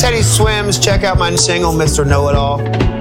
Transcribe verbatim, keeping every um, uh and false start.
Teddy Swims. Check out my single, Mister Know It All.